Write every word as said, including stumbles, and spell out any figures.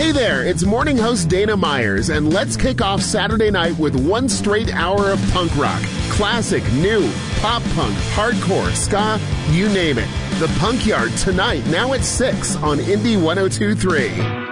Hey there, it's morning host Dana Myers, and let's kick off Saturday night with one straight hour of punk rock. Classic, new, pop punk, hardcore, ska, you name it. The Punk Yard tonight, now at six on Indie one oh two point three.